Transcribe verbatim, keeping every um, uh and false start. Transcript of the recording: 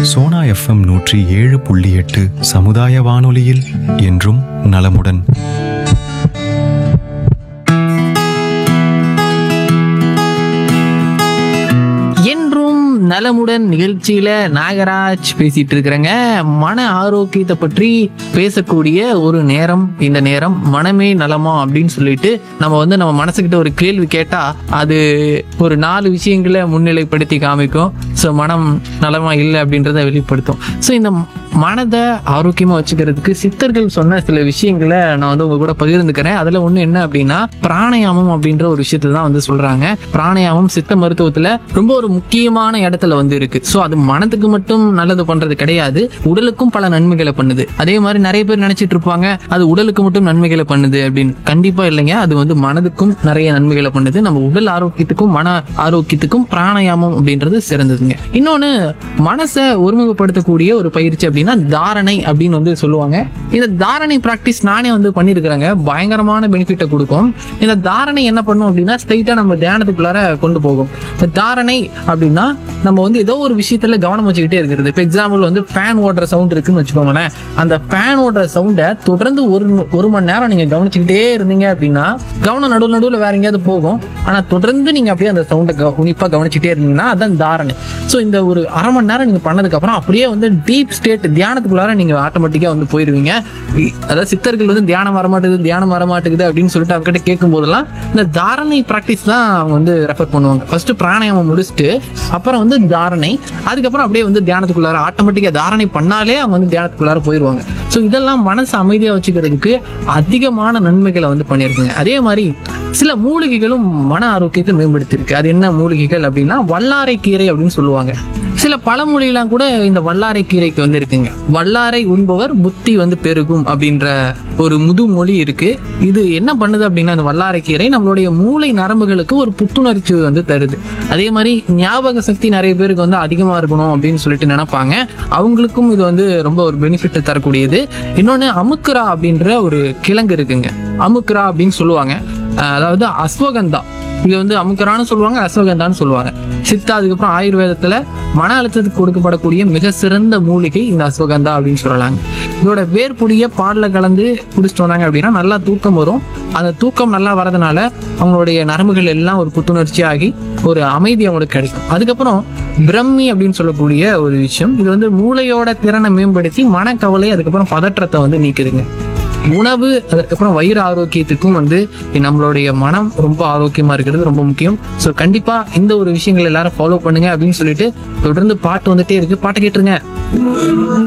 Sona FM நூற்றி ஏழு புள்ளி எட்டு சமுதாய வானொலியில் என்றும் நலமுடன். என்றும் நலமுடன் நிகழ்ச்சியில நாகராஜ் பேசிட்டு இருக்கிறேங்க. மன ஆரோக்கியத்தை பற்றி பேசக்கூடிய ஒரு நேரம் இந்த நேரம். மனமே நலமா அப்படின்னு சொல்லிட்டு நம்ம வந்து நம்ம மனசுக்கிட்ட ஒரு கேள்வி கேட்டா அது ஒரு நாலு விஷயங்களை முன்னிலைப்படுத்தி காமிக்கும். ஸோ மனம் நலமா இல்லை அப்படின்றத வெளிப்படுத்தும். ஸோ இந்த மனதை ஆரோக்கியமா வச்சுக்கிறதுக்கு சித்தர்கள் சொன்ன சில விஷயங்களை நான் வந்து உங்க கூட பகிர்ந்துக்கிறேன். அதுல ஒண்ணு என்ன அப்படின்னா பிராணாயாமம் அப்படின்ற ஒரு விஷயத்தை தான் வந்து சொல்றாங்க. பிராணாயாமம் சித்த மருத்துவத்துல ரொம்ப ஒரு முக்கியமான இடத்துல வந்து இருக்கு. ஸோ அது மனதுக்கு மட்டும் நல்லது பண்றது கிடையாது, உடலுக்கும் பல நன்மைகளை பண்ணுது. அதே மாதிரி நிறைய பேர் நினைச்சிட்டு இருப்பாங்க அது உடலுக்கு மட்டும் நன்மைகளை பண்ணுது அப்படின்னு. கண்டிப்பா இல்லைங்க, அது வந்து மனதுக்கும் நிறைய நன்மைகளை பண்ணுது. நம்ம உடல் ஆரோக்கியத்துக்கும் மன ஆரோக்கியத்துக்கும் பிராணாயாமம் அப்படின்றது சிறந்ததுங்க. இன்னொன்னு மனசை ஒருமுகப்படுத்தக்கூடிய ஒரு பயிற்சி அப்படின்னா தாரணை அப்படின்னு வந்து சொல்லுவாங்க. இந்த தாரணை பிராக்டிஸ் நானே வந்து பண்ணிருக்கிறேங்க. பயங்கரமான பெனிஃபிட்டை கொடுக்கும். இந்த தாரணை என்ன பண்ணும் அப்படின்னா ஸ்ட்ரைட்டா நம்ம தியானத்துக்குள்ளார கொண்டு போகும். இந்த தாரணை அப்படின்னா நம்ம வந்து ஏதோ ஒரு விஷயத்துல கவனம் வச்சுக்கிட்டே இருக்கிறது. இப்போ எக்ஸாம்பிள் வந்து ஃபேன் ஓடுற சவுண்ட் இருக்குன்னு வச்சுக்கோங்களேன். அந்த ஃபேன் ஓடுற சவுண்டை தொடர்ந்து ஒரு ஒரு மணி நேரம் நீங்க கவனிச்சுக்கிட்டே இருந்தீங்க அப்படின்னா கவனம் நடுவு நடுவில் வேற எங்கேயாவது போகும். ஆனா தொடர்ந்து நீங்க அப்படியே அந்த சவுண்டை உன்னிப்பா கவனிச்சுட்டே இருந்தீங்கன்னா அதான் தாரணை. ஸோ இந்த ஒரு அரை மணி நேரம் நீங்க பண்ணதுக்கு அப்புறம் அப்படியே வந்து டீப் ஸ்டேட் தியானத்துக்குள்ளார நீங்க ஆட்டோமேட்டிக்கா வந்து போயிருவீங்க. அதாவது சித்தர்கள் வந்து தியானம் வரமாட்டேங்குது தியானம் வரமாட்டேங்குது அப்படின்னு சொல்லிட்டு அவங்ககிட்ட கேட்கும் போதெல்லாம் இந்த தாரணை பிராக்டிஸ் தான் அவங்க வந்து ரெஃபர் பண்ணுவாங்க. ஃபர்ஸ்ட் பிராணாயாமம் முடிச்சுட்டு அப்புறம் வந்து தாரணை, அதுக்கப்புறம் அப்படியே வந்து தியானத்துக்குள்ளார ஆட்டோமேட்டிக்கா தாரணை பண்ணாலே அவங்க வந்து தியானத்துக்குள்ளார போயிடுவாங்க. ஸோ இதெல்லாம் மனசு அமைதியா வச்சுக்கிறதுக்கு அதிகமான நன்மைகளை வந்து பண்ணியிருக்குங்க. அதே மாதிரி சில மூலிகைகளும் மன ஆரோக்கியத்தை மேம்படுத்தியிருக்கு. அது என்ன மூலிகைகள் அப்படின்னா வல்லாரை கீரை அப்படின்னு சொல்லுவாங்க. சில பழமொழியெல்லாம் கூட இந்த வல்லாரை கீரைக்கு வந்து இருக்குங்க. வல்லாரை உண்பவர் புத்தி வந்து பெருகும் அப்படின்ற ஒரு முதுமொழி இருக்கு. இது என்ன பண்ணுது அப்படின்னா இந்த வல்லாரை கீரை நம்மளுடைய மூளை நரம்புகளுக்கு ஒரு புத்துணர்ச்சி வந்து தருது. அதே மாதிரி ஞாபக சக்தி நிறைய பேருக்கு வந்து அதிகமா இருக்கணும் அப்படின்னு சொல்லிட்டு நினைப்பாங்க. அவங்களுக்கும் இது வந்து ரொம்ப ஒரு பெனிஃபிட் தரக்கூடியது. இன்னொன்னு அமுக்குரா அப்படின்ற ஒரு கிழங்கு இருக்குங்க. அமுக்குரா அப்படின்னு சொல்லுவாங்க. அதாவது அஸ்வகந்தா, இது வந்து அமுக்கரான்னு சொல்லுவாங்க, அஸ்வகந்தான்னு சொல்லுவாங்க. சித்தா அதுக்கப்புறம் ஆயுர்வேதத்துல மன அழுத்தத்துக்கு கொடுக்கப்படக்கூடிய மிக சிறந்த மூலிகை இந்த அஸ்வகந்தா அப்படின்னு சொல்லலாங்க. இதோட வேர்புடிய பாலில் கலந்து குடிச்சிட்டு வந்தாங்க அப்படின்னா நல்லா தூக்கம் வரும். அந்த தூக்கம் நல்லா வரதுனால அவங்களுடைய நரம்புகள் எல்லாம் ஒரு புத்துணர்ச்சி ஆகி ஒரு அமைதி அவங்களுக்கு கிடைக்கும். அதுக்கப்புறம் பிரம்மி அப்படின்னு சொல்லக்கூடிய ஒரு விஷயம், இது வந்து மூளையோட திறனை மேம்படுத்தி மனக்கவலை அதுக்கப்புறம் பதற்றத்தை வந்து நீக்குதுங்க. உணவு அதுக்கப்புறம் வயிறு ஆரோக்கியத்துக்கும் வந்து நம்மளுடைய மனம் ரொம்ப ஆரோக்கியமா இருக்கிறது ரொம்ப முக்கியம். ஸோ கண்டிப்பா இந்த ஒரு விஷயங்கள் எல்லாரும் ஃபாலோ பண்ணுங்க அப்படின்னு சொல்லிட்டு தொடர்ந்து பாட்டு வந்துட்டே இருக்கு. பாட்டு கேட்டுருங்க.